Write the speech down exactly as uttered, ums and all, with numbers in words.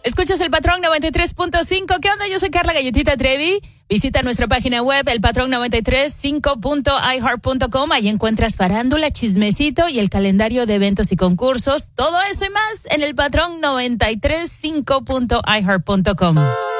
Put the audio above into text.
Escuchas El Patrón noventa y tres punto cinco. ¿Qué onda? Yo soy Carla Galletita Trevi. Visita nuestra página web, el patrón noventa y tres punto cinco punto i heart punto com. Ahí encuentras farándula, chismecito y el calendario de eventos y concursos. Todo eso y más en el patrón noventa y tres punto cinco punto i heart punto com.